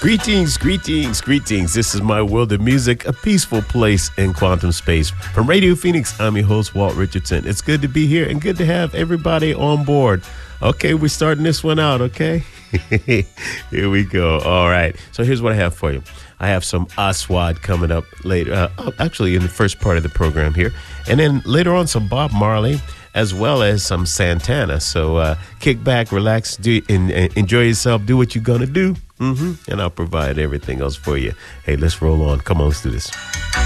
Greetings, greetings, greetings. This is my world of music, a peaceful place in quantum space. From Radio Phoenix, I'm your host, Walt Richardson. It's good to be here and good to have everybody on board. Okay, we're starting this one out, okay? Here we go. All right. So here's what I have for you. I have some Aswad coming up later, actually in the first part of the program here. And then later on, some Bob Marley, as well as some Santana. So kick back, relax, enjoy yourself, do what you're going to do. And I'll provide everything else for you. Hey, let's roll on. Come on, let's do this.